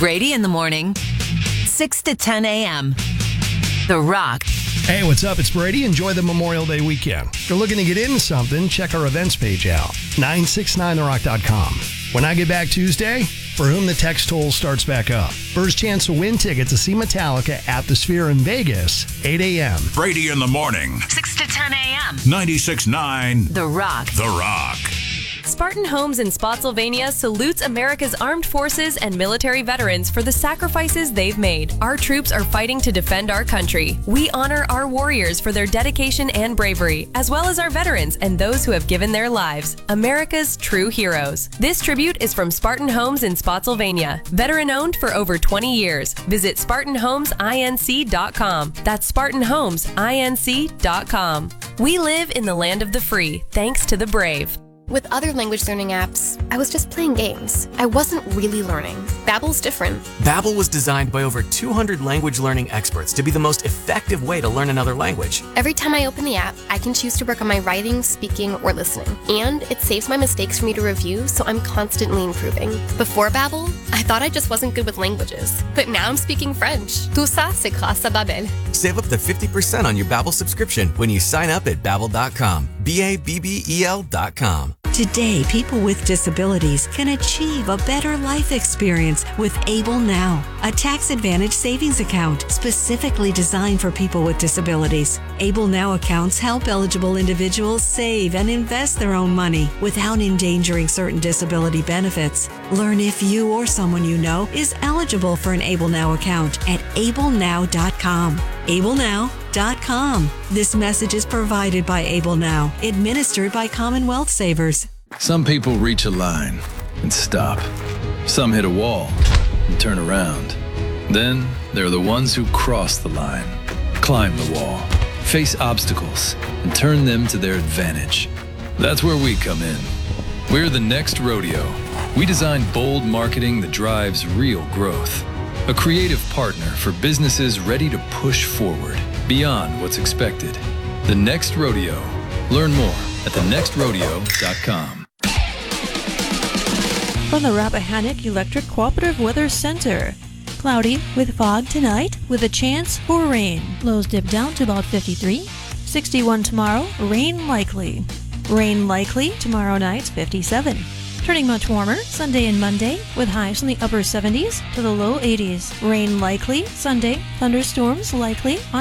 Brady in the morning, 6 to 10 a.m. The Rock. Hey, what's up? It's Brady. Enjoy the Memorial Day weekend. If you're looking to get into something, check our events page out, 969therock.com. When I get back Tuesday, for whom the text toll starts back up. First chance to win tickets to see Metallica at the Sphere in Vegas, 8 a.m. Brady in the morning, 6 to 10 a.m. 96.9 The Rock. The Rock. Spartan Homes in Spotsylvania salutes America's armed forces and military veterans for the sacrifices they've made. Our troops are fighting to defend our country. We honor our warriors for their dedication and bravery, as well as our veterans and those who have given their lives, America's true heroes. This tribute is from Spartan Homes in Spotsylvania, veteran-owned for over 20 years. Visit SpartanHomesINC.com. That's SpartanHomesINC.com. We live in the land of the free, thanks to the brave. With other language learning apps, I was just playing games. I wasn't really learning. Babbel's different. Babbel was designed by over 200 language learning experts to be the most effective way to learn another language. Every time I open the app, I can choose to work on my writing, speaking, or listening. And it saves my mistakes for me to review, so I'm constantly improving. Before Babbel, I thought I just wasn't good with languages. But now I'm speaking French. Tout ça, c'est grâce à Babbel. Save up to 50% on your Babbel subscription when you sign up at Babbel.com. Babbel.com. Today, people with disabilities can achieve a better life experience with Able Now, a tax-advantaged savings account specifically designed for people with disabilities. Able Now accounts help eligible individuals save and invest their own money without endangering certain disability benefits. Learn if you or someone you know is eligible for an Able Now account at ablenow.com. ablenow.com. This message is provided by Able Now, administered by Commonwealth Savers. Some people reach a line and stop. Some hit a wall and turn around. Then there are the ones who cross the line, climb the wall, face obstacles, and turn them to their advantage. That's where we come in. We're the Next Rodeo. We design bold marketing that drives real growth. A creative partner for businesses ready to push forward beyond what's expected. The Next Rodeo. Learn more at thenextrodeo.com. From the Rappahannock Electric Cooperative Weather Center. Cloudy with fog tonight with a chance for rain. Lows dip down to about 53. 61 tomorrow, rain likely. Rain likely tomorrow night, 57. Turning much warmer Sunday and Monday with highs in the upper 70s to the low 80s. Rain likely Sunday, thunderstorms likely on